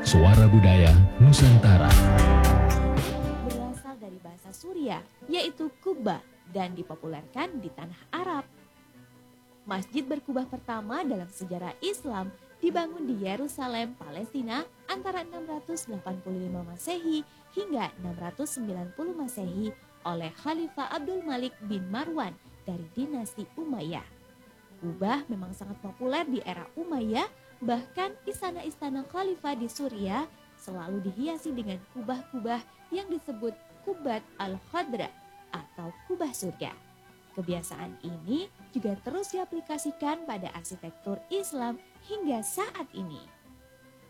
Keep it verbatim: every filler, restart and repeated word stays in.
Suara Budaya Nusantara. Berasal dari bahasa Suria, yaitu kubah, dan dipopulerkan di tanah Arab. Masjid berkubah pertama dalam sejarah Islam dibangun di Yerusalem, Palestina antara enam ratus delapan puluh lima Masehi hingga enam ratus sembilan puluh Masehi oleh Khalifah Abdul Malik bin Marwan dari dinasti Umayyah. Kubah memang sangat populer di era Umayyah, bahkan istana-istana khalifah di Suria selalu dihiasi dengan kubah-kubah yang disebut Kubat al-Khadra atau kubah surga. Kebiasaan ini juga terus diaplikasikan pada arsitektur Islam hingga saat ini.